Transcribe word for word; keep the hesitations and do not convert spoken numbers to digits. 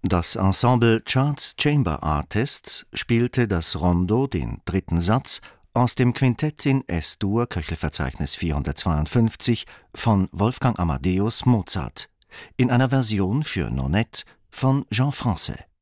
Das Ensemble Charles Chamber Artists spielte das Rondo, den dritten Satz, aus dem Quintett in Es-Dur Köchelverzeichnis vierhundertzweiundfünfzig von Wolfgang Amadeus Mozart in einer Version für Nonet von Jean Francaix.